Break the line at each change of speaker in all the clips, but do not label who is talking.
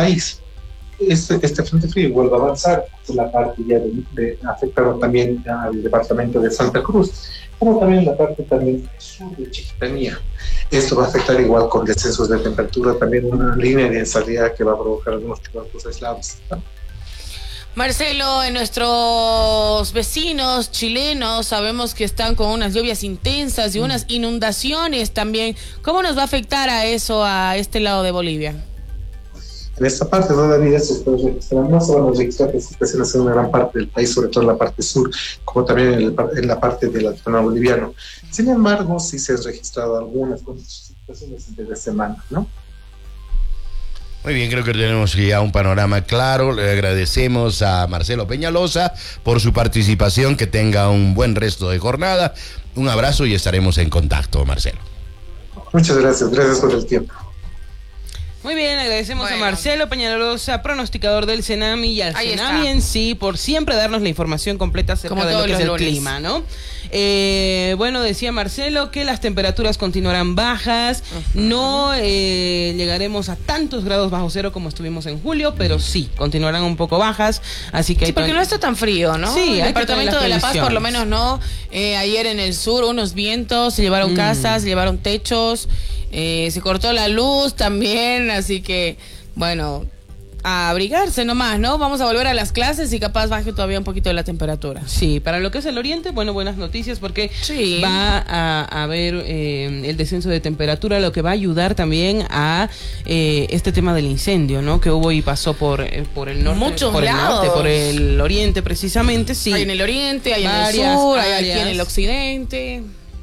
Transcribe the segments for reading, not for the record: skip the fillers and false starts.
país. Este frente frío igual va a avanzar en la parte ya de afectado también al departamento de Santa Cruz, como también la parte también sur de Chiquitanía. Esto va a afectar igual con descensos de temperatura, también una línea de inestabilidad que va a provocar algunos chubascos aislados, ¿no?
Marcelo, en nuestros vecinos chilenos sabemos que están con unas lluvias intensas y unas inundaciones también. ¿Cómo nos va a afectar a eso a este lado de Bolivia?
En esta parte todavía se puede registrar, no se van a registrar precipitaciones en una gran parte del país, sobre todo en la parte sur, como también en la parte del altiplano boliviano. Sin embargo, sí se han registrado algunas precipitaciones de semana, ¿no?
Muy bien, creo que tenemos ya un panorama claro. Le agradecemos a Marcelo Peñalosa por su participación. Que tenga un buen resto de jornada. Un abrazo y estaremos en contacto, Marcelo.
Muchas gracias por el tiempo.
Muy bien, agradecemos a Marcelo Peñalosa, pronosticador del Cenami, y al Cenami en sí por siempre darnos la información completa acerca de lo que es el clima, ¿no? Bueno, decía Marcelo que las temperaturas continuarán bajas, no llegaremos a tantos grados bajo cero como estuvimos en julio, pero sí, continuarán un poco bajas, así que...
Sí, porque no está tan frío, ¿no?
Sí,
el departamento de La Paz por lo menos no. Ayer en el sur unos vientos, se llevaron casas, se llevaron techos, se cortó la luz también, así que, bueno, a abrigarse nomás, ¿no? Vamos a volver a las clases y capaz baje todavía un poquito la temperatura.
Sí, para lo que es el oriente, bueno, buenas noticias porque va a haber el descenso de temperatura, lo que va a ayudar también a este tema del incendio, ¿no? Que hubo y pasó por el norte.
Muchos
por
lados.
el norte, por el oriente precisamente, sí.
Hay en el oriente, hay en el sur, hay aquí en el occidente.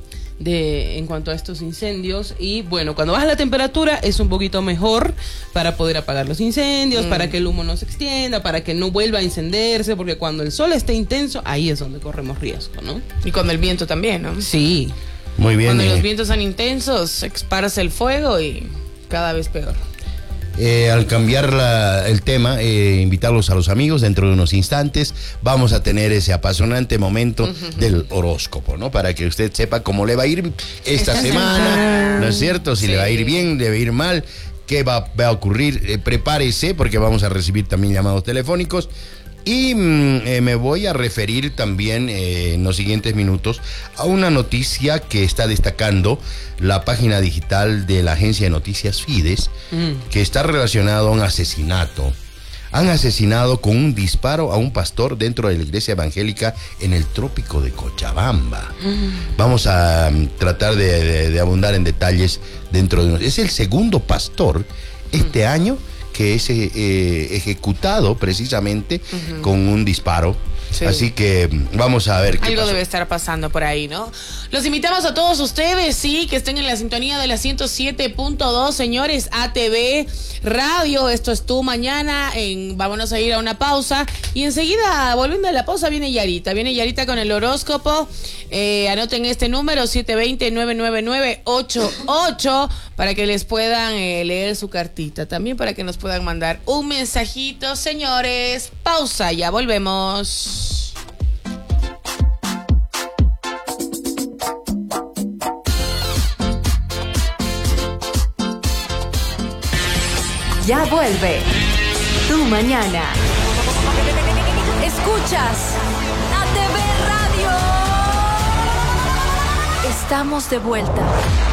En cuanto a estos incendios, y bueno, cuando baja la temperatura es un poquito mejor para poder apagar los incendios, para que el humo no se extienda, para que no vuelva a encenderse, porque cuando el sol esté intenso, ahí es donde corremos riesgo, ¿no?
Y cuando el viento también, ¿no?
Sí.
Muy bien.
Cuando los vientos son intensos, se esparce el fuego y cada vez peor.
Al cambiar el tema, invitarlos a los amigos. Dentro de unos instantes vamos a tener ese apasionante momento del horóscopo, ¿no? Para que usted sepa cómo le va a ir esta semana, ¿no es cierto? Si le va a ir bien, le va a ir mal, qué va a ocurrir. Prepárese porque vamos a recibir también llamados telefónicos. Y me voy a referir también en los siguientes minutos a una noticia que está destacando la página digital de la agencia de noticias Fides, que está relacionado a un asesinato. Han asesinado con un disparo a un pastor dentro de la iglesia evangélica en el trópico de Cochabamba. Vamos a tratar de abundar en detalles dentro de... Es el segundo pastor este año que es ejecutado precisamente con un disparo. Sí. Así que vamos a ver qué
algo
pasó.
Debe estar pasando por ahí, ¿no? Los invitamos a todos ustedes, sí, que estén en la sintonía de la 107.2, señores, ATV Radio. Esto es Tu Mañana. Vámonos a ir a una pausa y enseguida, volviendo a la pausa, viene Yarita con el horóscopo. Anoten este número 720-999-88 para que les puedan leer su cartita, también para que nos puedan mandar un mensajito, señores. Pausa, ya volvemos.
Ya vuelve Tu Mañana. Escuchas ATV Radio. Estamos de vuelta.